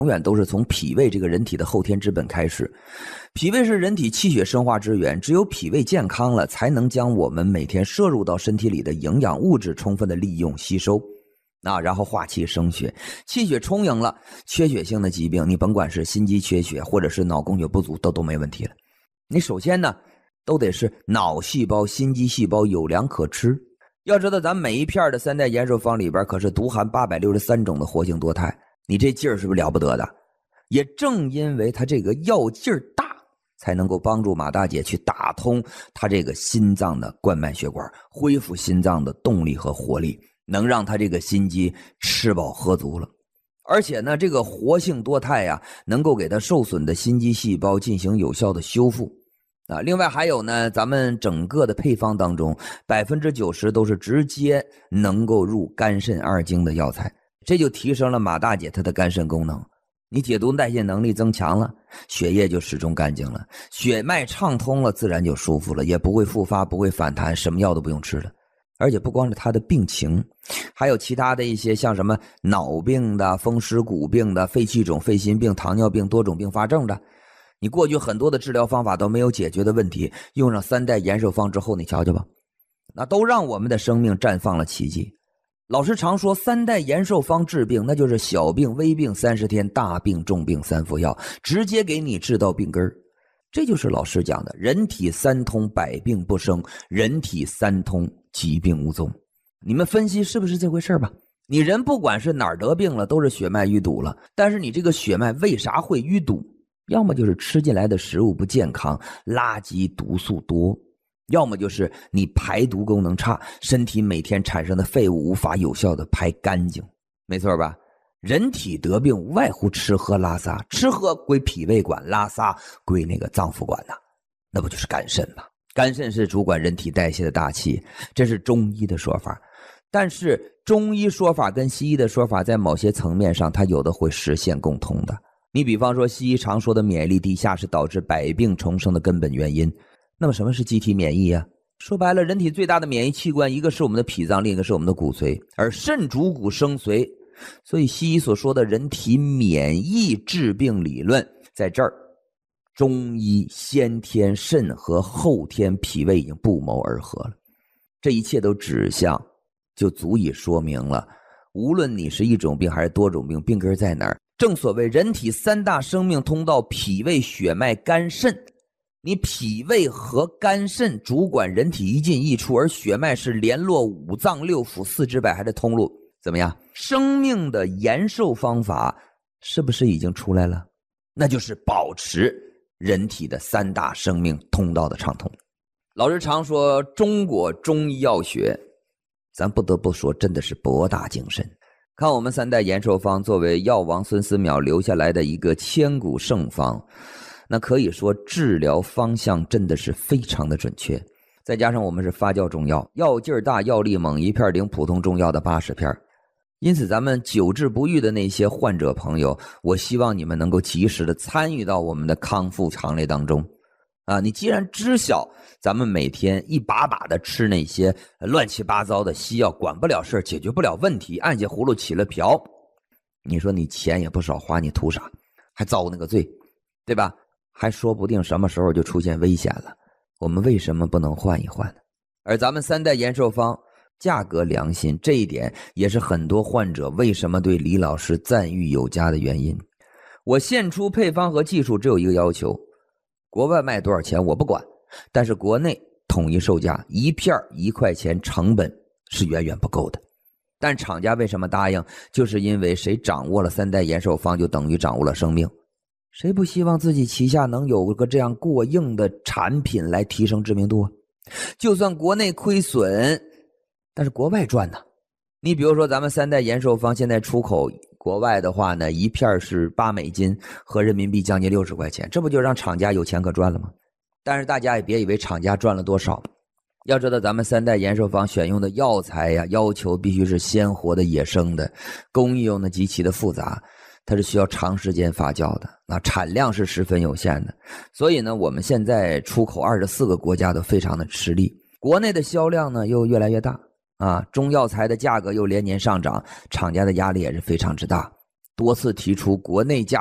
永远都是从脾胃这个人体的后天之本开始。脾胃是人体气血生化之源，只有脾胃健康了，才能将我们每天摄入到身体里的营养物质充分的利用吸收然后化气生血，气血充盈了，缺血性的疾病你甭管是心肌缺血或者是脑供血不足都没问题了。你首先呢都得是脑细胞心肌细胞有粮可吃。要知道咱每一片的三代延寿方里边可是独含863种的活性多肽，你这劲儿是不是了不得的？也正因为它这个药劲儿大，才能够帮助马大姐去打通她这个心脏的冠脉血管，恢复心脏的动力和活力，能让她这个心肌吃饱喝足了。而且呢，这个活性多肽能够给它受损的心肌细胞进行有效的修复另外还有呢，咱们整个的配方当中90%都是直接能够入肝肾二经的药材，这就提升了马大姐她的肝肾功能。你解毒代谢能力增强了，血液就始终干净了，血脉畅通了，自然就舒服了，也不会复发，不会反弹，什么药都不用吃了。而且不光是他的病情，还有其他的一些像什么脑病的、风湿骨病的、肺气肿、肺心病、糖尿病、多种并发症的，你过去很多的治疗方法都没有解决的问题，用上三代延寿方之后，你瞧瞧吧，那都让我们的生命绽放了奇迹。老师常说三代延寿方治病，那就是小病微病30天，大病重病3服药，直接给你治到病根。这就是老师讲的人体三通，百病不生，人体三通，疾病无踪。你们分析是不是这回事吧？你人不管是哪儿得病了，都是血脉淤堵了，但是你这个血脉为啥会淤堵？要么就是吃进来的食物不健康，垃圾毒素多，要么就是你排毒功能差，身体每天产生的废物无法有效的排干净。没错吧？人体得病无外乎吃喝拉撒，吃喝归脾胃管，拉撒归那个脏腑管那不就是肝肾吗？肝肾是主管人体代谢的大气，这是中医的说法。但是中医说法跟西医的说法在某些层面上它有的会实现共通的。你比方说西医常说的免疫力低下是导致百病重生的根本原因，那么什么是机体免疫说白了，人体最大的免疫器官一个是我们的脾脏，另一个是我们的骨髓，而肾主骨生髓，所以西医所说的人体免疫治病理论在这儿，中医先天肾和后天脾胃已经不谋而合了。这一切都指向就足以说明了，无论你是一种病还是多种病，病根在哪儿？正所谓人体三大生命通道，脾胃血脉肝肾，你脾胃和肝肾主管人体一进一出，而血脉是联络五脏六腑四肢百骸的通路。怎么样？生命的延寿方法是不是已经出来了？那就是保持人体的三大生命通道的畅通。老师常说中国中医药学，咱不得不说真的是博大精深。看我们三代延寿方作为药王孙思邈留下来的一个千古圣方，那可以说治疗方向真的是非常的准确。再加上我们是发酵中药，药劲儿大，药力猛，一片顶普通中药的80片。因此咱们久治不愈的那些患者朋友，我希望你们能够及时的参与到我们的康复行列当中你既然知晓咱们每天一把把的吃那些乱七八糟的西药，管不了事，解决不了问题，按下葫芦起了瓢，你说你钱也不少花，你图啥？还遭那个罪，对吧？还说不定什么时候就出现危险了，我们为什么不能换一换呢？而咱们三代延寿方价格良心，这一点也是很多患者为什么对李老师赞誉有加的原因。我献出配方和技术只有一个要求，国外卖多少钱我不管，但是国内统一售价一片1块钱，成本是远远不够的。但厂家为什么答应？就是因为谁掌握了三代延寿方就等于掌握了生命，谁不希望自己旗下能有个这样过硬的产品来提升知名度就算国内亏损，但是国外赚呢。你比如说咱们三代延寿方现在出口国外的话呢，一片是$8，合人民币将近60块钱，这不就让厂家有钱可赚了吗？但是大家也别以为厂家赚了多少，要知道咱们三代延寿方选用的药材要求必须是鲜活的野生的，工艺用的极其的复杂，它是需要长时间发酵的，那产量是十分有限的。所以呢，我们现在出口24个国家都非常的吃力，国内的销量呢又越来越大中药材的价格又连年上涨，厂家的压力也是非常之大， 多次提出国内价